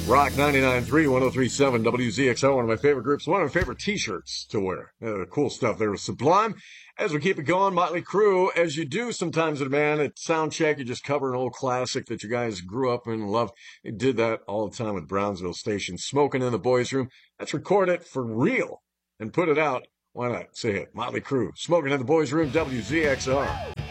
Rock 99.3, 103.7 WZXO, one of my favorite groups, one of my favorite t-shirts to wear. Cool stuff there with Sublime. As we keep it going, Motley Crue, as you do sometimes at Soundcheck, you just cover an old classic that you guys grew up in and loved. You did that all the time with Brownsville Station, Smoking in the Boys' Room. Let's record it for real and put it out. Why not? Say it. Motley Crue, Smoking in the Boys' Room, WZXR.